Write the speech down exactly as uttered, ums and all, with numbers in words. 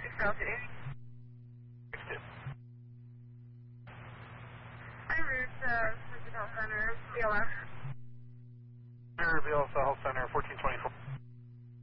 City. six two. Hi, Ruth, uh, Physical Center, B L S. Center, B L S Health Center, fourteen twenty.